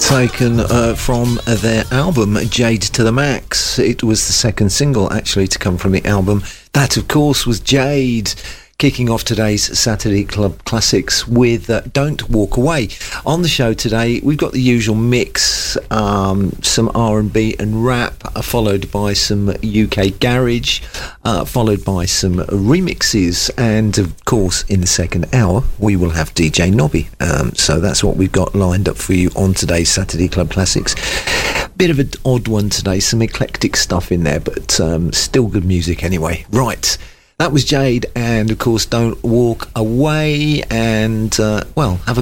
Taken from their album Jade to the Max. It was the second single actually to come from the album. That of course was Jade, kicking off today's Saturday Club Classics with Don't Walk Away. On the show today we've got the usual mix, some R&B and rap, followed by some UK garage, followed by some remixes, and of course in the second hour we will have DJ Nobby. So that's what we've got lined up for you on today's Saturday Club Classics. Bit of an odd one today, some eclectic stuff in there, but still good music anyway. Right, that was Jade, and of course Don't Walk Away, and well, have a